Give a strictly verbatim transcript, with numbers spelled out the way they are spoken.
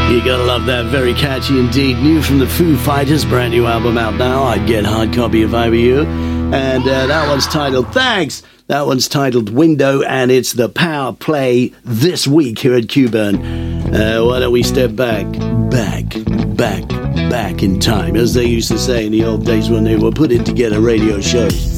You gotta love that, very catchy indeed. New from the Foo Fighters, brand new album out now. I'd get hard copy if I were you. And uh, that one's titled Thanks. That one's titled Window, and it's the Power Play this week here at Q-Burn. Uh, why don't we step back, back, back, back in time, as they used to say in the old days when they were putting together radio shows.